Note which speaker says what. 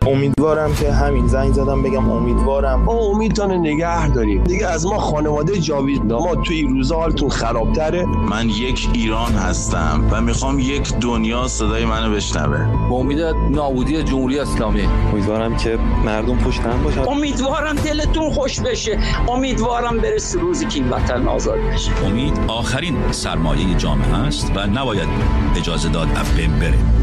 Speaker 1: امیدوارم که همین زنگ زدم بگم امیدوارم
Speaker 2: ما امیدتون نگه داریم دیگه. از ما خانواده جاوید، ما توی این روزا حالتون خرابتره.
Speaker 3: من یک ایران هستم و میخوام یک دنیا صدای منو بشنوه.
Speaker 4: با امید نابودی جمهوری اسلامی.
Speaker 1: امیدوارم که مردم پشت هم باشن.
Speaker 5: امیدوارم دلتون خوش بشه. امیدوارم برسه روزی که این وطن آزاد بشه.
Speaker 6: امید آخرین سرمایه جامعه است و نباید اجازه داد از بین بره.